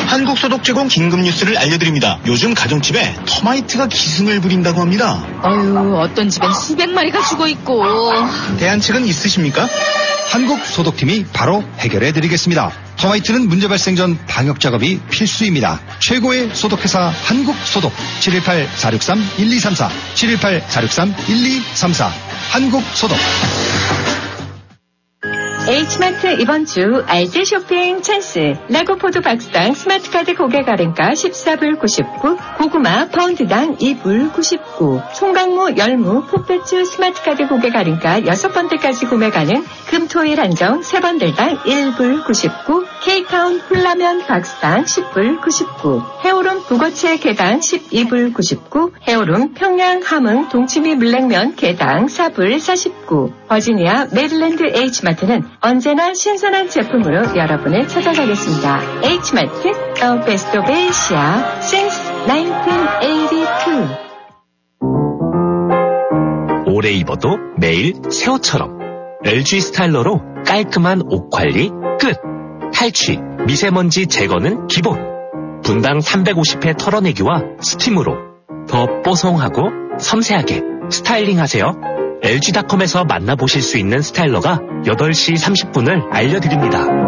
한국소독제공 긴급뉴스를 알려드립니다. 요즘 가정집에 터마이트가 기승을 부린다고 합니다. 어휴, 어떤 집엔 수백 마리가 죽어있고. 대안책은 있으십니까? 한국소독팀이 바로 해결해드리겠습니다. 터마이트는 문제 발생 전 방역작업이 필수입니다. 최고의 소독회사 한국소독 718-463-1234 718-463-1234 한국소독. H마트 이번 주 알뜰 쇼핑 찬스. 라고포도 박스당 스마트카드 고객 할인가 14불 99, 고구마 파운드당 2불 99, 송강무 열무 포페츠 스마트카드 고객 할인가 6번들까지 구매 가능. 금토일 한정 3번들당 1불 99, K타운 훌라면 박스당 10불 99, 해오름 북어채 개당 12불 99, 해오름 평양 함흥 동치미 물냉면 개당 4불 49. 버지니아 메릴랜드 H마트는 언제나 신선한 제품으로 여러분을 찾아가겠습니다. H마트, The Best of Asia since 1982. 오래 입어도 매일 새 옷처럼 LG 스타일러로 깔끔한 옷 관리 끝. 탈취, 미세먼지 제거는 기본. 분당 350회 털어내기와 스팀으로 더 뽀송하고 섬세하게 스타일링하세요. LG닷컴에서 만나보실 수 있는 스타일러가 8시 30분을 알려드립니다.